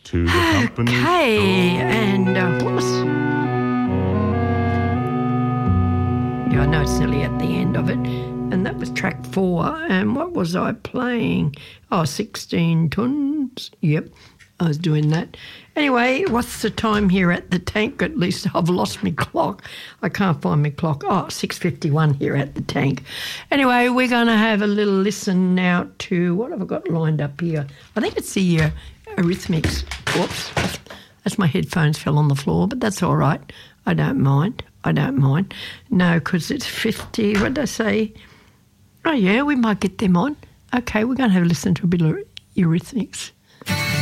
to the company store. Okay, and what was... Yeah, I know it's nearly at the end of it. And that was track 4. And what was I playing? 16 tons. Yep, I was doing that. Anyway, what's the time here at the tank? At least I've lost my clock. I can't find my clock. 6:51 here at the tank. Anyway, we're going to have a little listen now to... What have I got lined up here? I think it's the Eurythmics. Whoops. That's my headphones fell on the floor, but that's all right. I don't mind. No, because it's 50. What did I say? Oh, yeah, we might get them on. Okay, we're going to have a listen to a bit of Eurythmics.